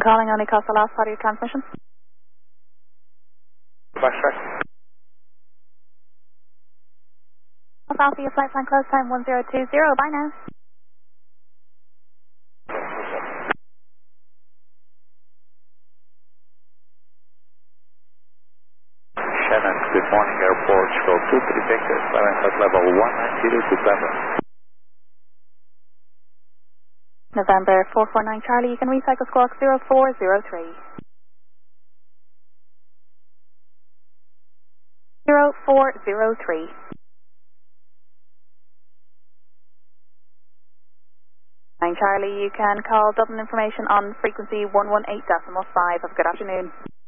Calling only cost the last part of your transmission. Backtrack. Alpha, your flight plan close time 1020. Bye now. Shannon, good morning, airport, show 23 Victor, clearance at level 190 to December. November 449 Charlie, you can recycle squawk 0403. 0403. Charlie, you can call Dublin information on frequency 118.5. Have a good afternoon.